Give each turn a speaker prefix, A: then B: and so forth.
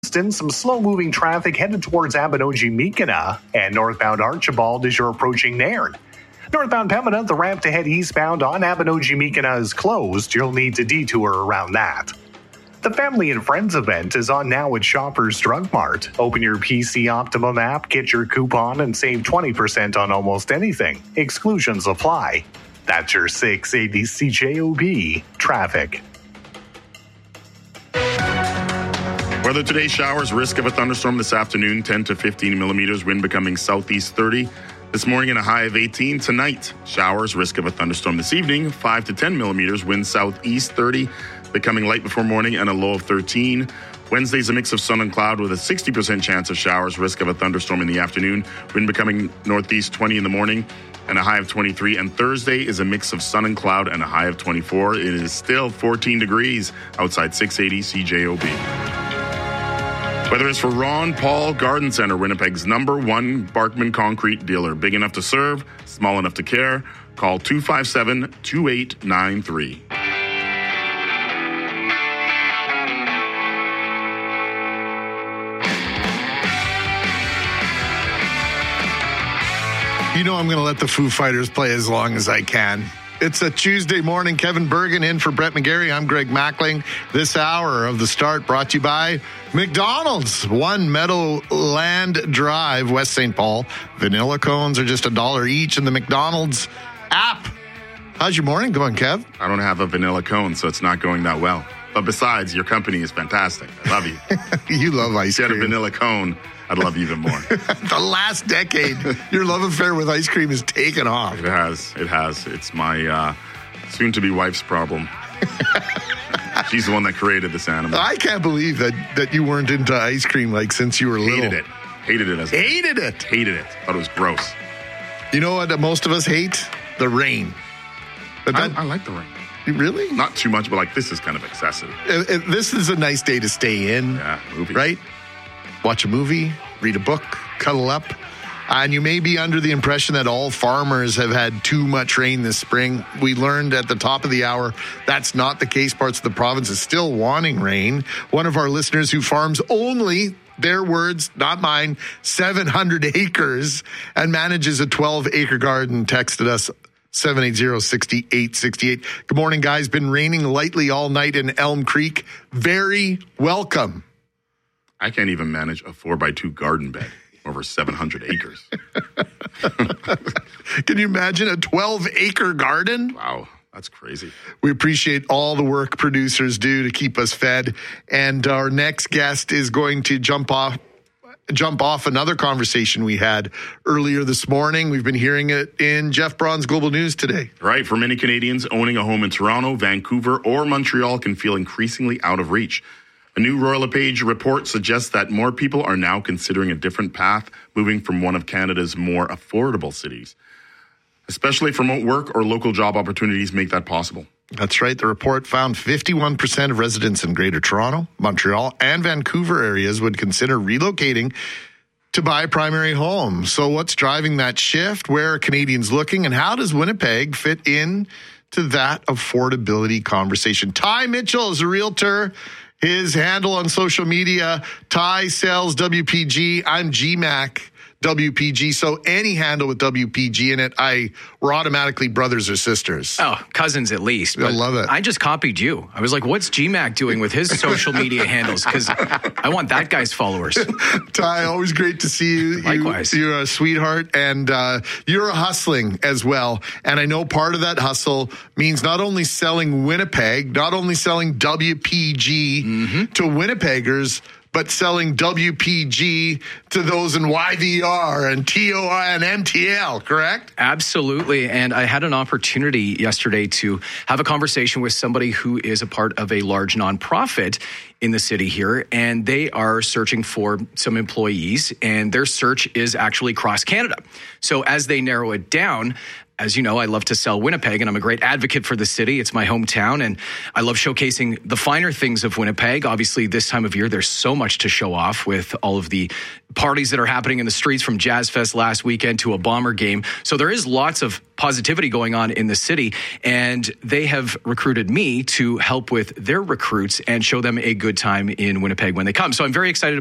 A: Some slow-moving traffic headed towards Abinogi-Meekina, and northbound Archibald as you're approaching Nairn. Northbound Pembina, the ramp to head eastbound on Abinogi-Meekina is closed. You'll need to detour around that. The Family and Friends event is on now at Shoppers Drug Mart. Open your PC Optimum app, get your coupon, and save 20% on almost anything. Exclusions apply. That's your 680 CJOB traffic.
B: Weather today, showers, risk of a thunderstorm this afternoon, 10 to 15 millimeters, wind becoming southeast 30. This morning in a high of 18. Tonight, showers, risk of a thunderstorm this evening, 5 to 10 millimeters, wind southeast 30, becoming light before morning and a low of 13. Wednesday's a mix of sun and cloud with a 60% chance of showers, risk of a thunderstorm in the afternoon, wind becoming northeast 20 in the morning and a high of 23. And Thursday is a mix of sun and cloud and a high of 24. It is still 14 degrees outside 680 CJOB. Weather is for Ron Paul Garden Center, Winnipeg's #1 Barkman concrete dealer. Big enough to serve, small enough to care. Call 257-2893.
C: You know I'm going to let the Foo Fighters play as long as I can. It's a Tuesday morning. Kevin Bergen in for Brett McGarry. I'm Greg Mackling. This hour of The Start brought to you by McDonald's. One Meadowland Drive, West St. Paul. Vanilla cones are just $1 each in the McDonald's app. How's your morning going, Kev?
B: I don't have a vanilla cone, so it's not going that well. But besides, your company is fantastic. I love you.
C: You love ice cream.
B: If you had a vanilla cone, I'd love you even more.
C: The last decade, your love affair with ice cream has taken off.
B: It has. It's my soon-to-be wife's problem. She's the one that created this animal.
C: I can't believe that you weren't into ice cream like since you were little.
B: Hated it. Hated it. Hated it. Thought it was gross.
C: You know what most of us hate? The rain.
B: I like the rain.
C: Really?
B: Not too much, but like this is kind of excessive.
C: This is a nice day to stay in.
B: Yeah, movie.
C: Right? Watch a movie, read a book, cuddle up. And you may be under the impression that all farmers have had too much rain this spring. We learned at the top of the hour that's not the case. Parts of the province is still wanting rain. One of our listeners who farms only, their words, not mine, 700 acres and manages a 12-acre garden texted us 780-6868. Good morning, guys. Been raining lightly all night in Elm Creek. Very welcome.
B: I can't even manage a 4x2 garden bed over 700 acres.
C: Can you imagine a 12-acre garden?
B: Wow, that's crazy.
C: We appreciate all the work producers do to keep us fed. And our next guest is going to jump off another conversation we had earlier this morning. We've been hearing it in Jeff Braun's Global News today.
B: Right. For many Canadians, owning a home in Toronto, Vancouver, or Montreal can feel increasingly out of reach. A new Royal LePage report suggests that more people are now considering a different path, moving from one of Canada's more affordable cities. Especially if remote work or local job opportunities make that possible.
C: That's right. The report found 51% of residents in Greater Toronto, Montreal, and Vancouver areas would consider relocating to buy a primary home. So what's driving that shift? Where are Canadians looking? And how does Winnipeg fit in to that affordability conversation? Ty Mitchell is a realtor. His handle on social media, Ty Sells WPG. I'm GMAC WPG. So any handle with WPG in it, we're automatically brothers or sisters.
D: Oh, cousins at least.
C: I love it.
D: I just copied you. I was like, what's GMAC doing with his social media handles? Because I want that guy's followers.
C: Ty, always great to see you.
D: Likewise.
C: You're a sweetheart, and you're hustling as well. And I know part of that hustle means not only selling Winnipeg, not only selling WPG to Winnipeggers, but selling WPG to those in YVR and TOI and MTL, correct?
D: Absolutely. And I had an opportunity yesterday to have a conversation with somebody who is a part of a large nonprofit in the city here, and they are searching for some employees, and their search is actually across Canada. So as they narrow it down, as you know, I love to sell Winnipeg, and I'm a great advocate for the city. It's my hometown, and I love showcasing the finer things of Winnipeg. Obviously, this time of year, there's so much to show off with all of the parties that are happening in the streets, from Jazz Fest last weekend to a Bomber game. So there is lots of positivity going on in the city, and they have recruited me to help with their recruits and show them a good time in Winnipeg when they come. So I'm very excited